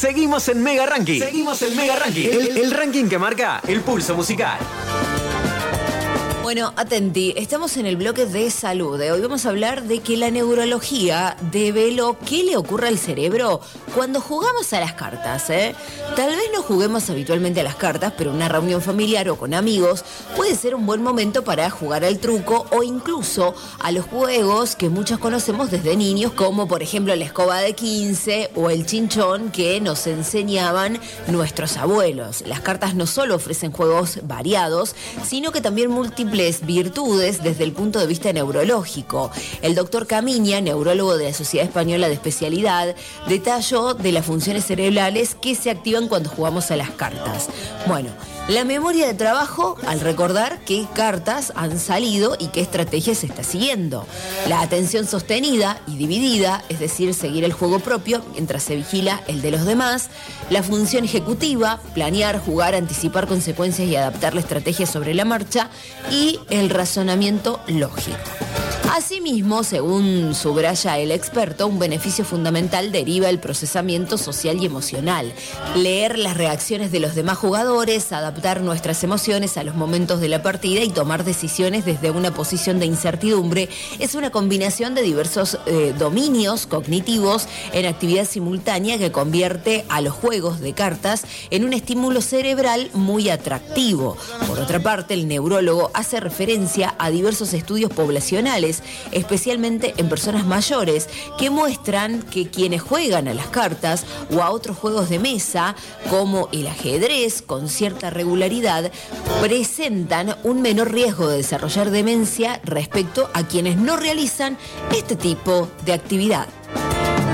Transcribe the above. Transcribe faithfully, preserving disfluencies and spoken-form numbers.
Seguimos en Mega Ranking. Seguimos en Mega Ranking. El, el ranking que marca el pulso musical. Bueno, atenti, estamos en el bloque de salud. Hoy vamos a hablar de que la neurología develó qué le ocurre al cerebro cuando jugamos a las cartas, ¿eh? Tal vez no juguemos habitualmente a las cartas, pero una reunión familiar o con amigos puede ser un buen momento para jugar al truco o incluso a los juegos que muchos conocemos desde niños, como por ejemplo la escoba de quince o el chinchón que nos enseñaban nuestros abuelos. Las cartas no solo ofrecen juegos variados, sino que también múltiples virtudes desde el punto de vista neurológico. El doctor Camiña, neurólogo de la Sociedad Española de Especialidad, detalló de las funciones cerebrales que se activan cuando jugamos a las cartas. Bueno, la memoria de trabajo al recordar qué cartas han salido y qué estrategia se está siguiendo. La atención sostenida y dividida, es decir, seguir el juego propio mientras se vigila el de los demás. La función ejecutiva, planear, jugar, anticipar consecuencias y adaptar la estrategia sobre la marcha. Y el razonamiento lógico. Asimismo, según subraya el experto, un beneficio fundamental deriva del procesamiento social y emocional. Leer las reacciones de los demás jugadores, adaptar nuestras emociones a los momentos de la partida y tomar decisiones desde una posición de incertidumbre es una combinación de diversos eh, dominios cognitivos en actividad simultánea que convierte a los juegos de cartas en un estímulo cerebral muy atractivo. Por otra parte, el neurólogo hace referencia a diversos estudios poblacionales, especialmente en personas mayores, que muestran que quienes juegan a las cartas o a otros juegos de mesa, como el ajedrez, con cierta regularidad, presentan un menor riesgo de desarrollar demencia respecto a quienes no realizan este tipo de actividad.